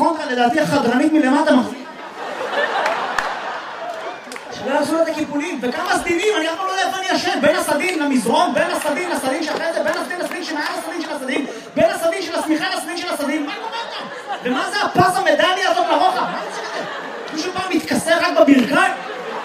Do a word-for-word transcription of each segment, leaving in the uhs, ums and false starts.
הקונטרה, לדעתי החדרנית מלמטה מחזיק. שלא יעשו לה את הקיפולים, וכמה סדינים, אני אף פעם לא יודע איפה אני ישן, בין הסדין למזרון, בין הסדין לסדין שאחרי זה, בין הסדין לסדין שמעל הסדין של הסדין, בין הסדין של הסמיכה לסדין של הסדין, מה קורה כאן? ומה זה הפס המדליה הזאת לרוחב? מה זה שזה? מישהו פעם מתכסה רק בברכיים?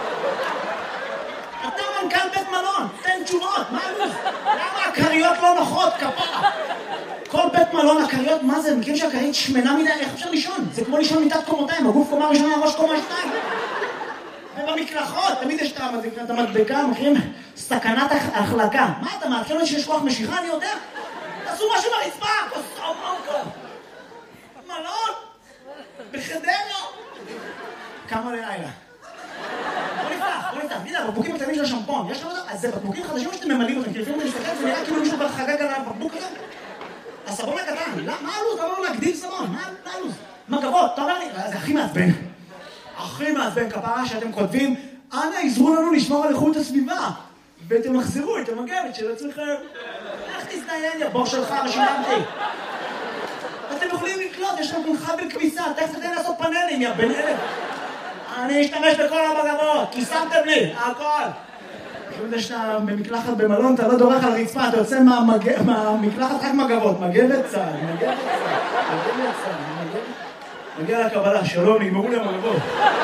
אתה מנכ"ל בית מלון, תן תשובות, מה הלו"ז? למה הקריות לא נוחות, כפרה? כל בית מלון, הקריות, מה זה? מכיר שהקרית שמנה מדי, איך אפשר לישון? זה כמו לישון מיטת קומותיים, הגוף קומה ראשונה, הראש קומה שתיים. ובמקלחות, תמיד יש את המדבקה, מכירים? סכנת החלקה. מה אתה מאתכם שיש כוח משיכה? אני יודע. תעשו משהו ברצפה, כוסו מונקו. מלון, בחדרה. כמה ללילה. בוא נפתח, בוא נפתח. תראה, בקבוקים הקטנים של השמפון. יש לך אותם? אז זה בקבוקים חדשים שאתם ממלאים אותם. כי לפעמים אני מסתכל, זה נראה כאילו מישהו כבר חגג על הבקבוק הזה. הסבון הקטן. מה הלו"ז? למה לא להגדיל סבון? מה הלו"ז? מגבות, אתה אומר לי, זה הכי מעצבן. הכי מעצבן כפרה שאתם כותבים, אנא עזרו לנו לשמור על איכות הסביבה. ותמחזרו את המגבת של עצמכם. איך תזדיין, יא בור שלך, ושילמתי. אתם יכולים לקלוט, יש לכם חבל כביסה, תכף תתן לעשות פאנלים, יא בן אלף. אני אשתמש בכל המגבות, כי שמתם לי, הכל. כשאתה שאתה במקלחת במלון, אתה לא דורך על הרצפה, אתה יוצא מהמקלחת רק מגבות, מגבת צהל, מגבת צהל, מגבת צהל, מגבת. מגיע לקבלה, שלום, נגמרו להם מגבות.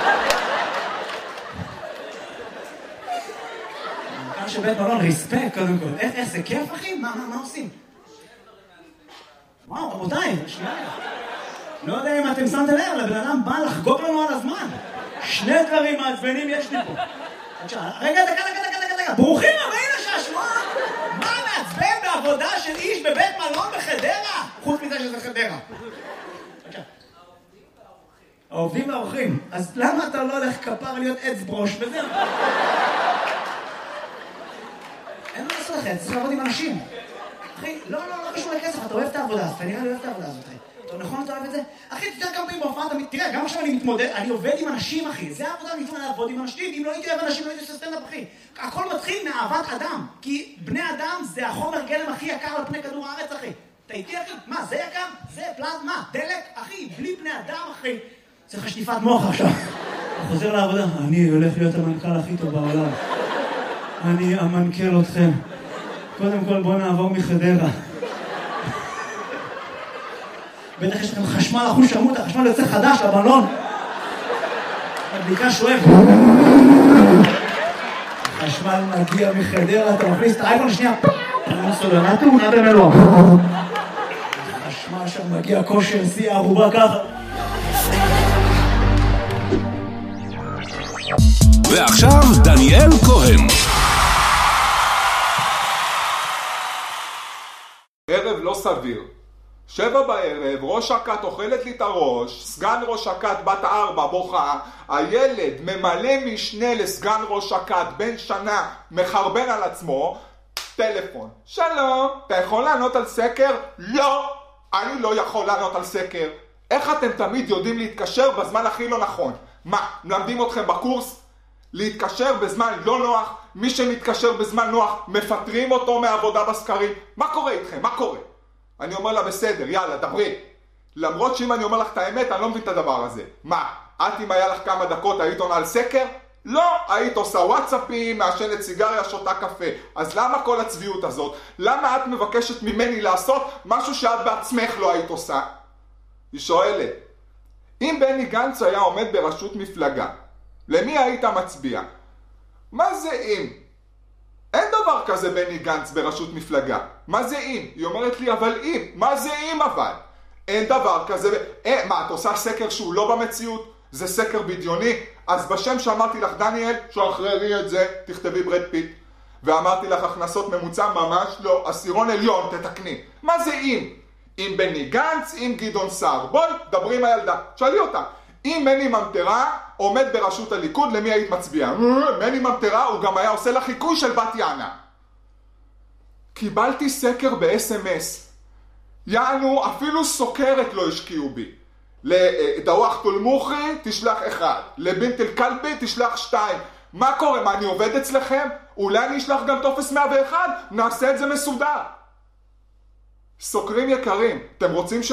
כאן שבית מלון, ריספקט קודם כל. איך זה כיף, אחי? מה עושים? וואו, רבותיי, שנייה. לא יודע אם אתם שמתם לב, לבן אדם בא לחגוג לנו על הזמן. שני דברים מעצבנים יש לי פה. רגע, דקה, דקה, דקה, דקה. ברוכים הבאים לשעשוע. מה מעצבן בעבודה של איש בבית מלון בחדרה? חוץ מזה שזה חדרה. העובדים והאורחים. אז למה אתה לא הולך כפר להיות עץ ברוש וזהו? אין מה לעשות לכם, צריך לעבוד עם אנשים. אחי, לא, לא, לא קשור לכסף, אתה אוהב את העבודה, אתה נראה לי אוהב את העבודה הזאת, אחי. אתה נכון, אתה אוהב את זה? אחי, תתאר כמה פעמים בהופעה, תראה, גם עכשיו אני מתמודד, אני עובד עם אנשים, אחי. זה העבודה, אני מתמודד לעבוד עם אנשים. אם לא הייתי אוהב אנשים, לא הייתי עושה סטנדאפ, אחי. הכל מתחיל מאהבת אדם. כי בני אדם זה החומר גלם הכי יקר על פני כדור הארץ, אחי. אתה איתי, אחי? מה, זה יקר? זה פלזמה, דלק, אחי, בלי בני אדם, אחי. צריך שטיפת מוח עכשיו. חוזר לעבודה. אני הולך להיות המנכ"ל הכי טוב בעולם. אני אמנכ"ל אתכם. קודם כל בוא נעבור מחדרה. בטח יש לכם חשמל אחוז שמות, החשמל יוצא חדש לבלון. הבדיקה שואב. החשמל מגיע מחדרה, אתה מכניס את האייפון השנייה. סולנה תאונה במלוא. החשמל שם מגיע כושר, שיא הערובה ככה. ועכשיו דניאל כהן. ערב לא סביר. שבע בערב, ראש הכת אוכלת לי את הראש, סגן ראש הכת בת ארבע בוכה, הילד ממלא משנה לסגן ראש הכת בן שנה מחרבן על עצמו, טלפון. שלום, אתה יכול לענות על סקר? לא, אני לא יכול לענות על סקר. איך אתם תמיד יודעים להתקשר בזמן הכי לא נכון? מה, מלמדים אתכם בקורס? להתקשר בזמן לא נוח, מי שמתקשר בזמן נוח, מפטרים אותו מעבודה בסקרים. מה קורה איתכם? מה קורה? אני אומר לה בסדר, יאללה, דברי. למרות שאם אני אומר לך את האמת, אני לא מבין את הדבר הזה. מה, את אם היה לך כמה דקות, היית עונה על סקר? לא, היית עושה וואטסאפים, מעשנת סיגריה, שותה קפה. אז למה כל הצביעות הזאת? למה את מבקשת ממני לעשות משהו שאת בעצמך לא היית עושה? היא שואלת, אם בני גנץ היה עומד בראשות מפלגה, למי היית מצביע? מה זה אם? אין דבר כזה בני גנץ בראשות מפלגה. מה זה אם? היא אומרת לי, אבל אם. מה זה אם אבל? אין דבר כזה. אה, מה, את עושה סקר שהוא לא במציאות? זה סקר בדיוני? אז בשם שאמרתי לך, דניאל, שחררי את זה, תכתבי ברד פיט. ואמרתי לך, הכנסות ממוצע ממש לא. עשירון עליון, תתקני. מה זה אם? אם בני גנץ, אם גדעון סער. בואי, דברי עם הילדה. שאלי אותה. אם מני ממטרה עומד בראשות הליכוד, למי היית מצביעה? מני ממטרה הוא גם היה עושה לה חיקוי של בת יענה. קיבלתי סקר ב-אס אם אס. יענו, אפילו סוקרת לא השקיעו בי. לדווח תולמוכי תשלח אחד. לבינט אל קלבי תשלח שתיים. מה קורה? מה, אני עובד אצלכם? אולי אני אשלח גם טופס מאה ואחת? נעשה את זה מסודר. סוקרים יקרים, אתם רוצים ש...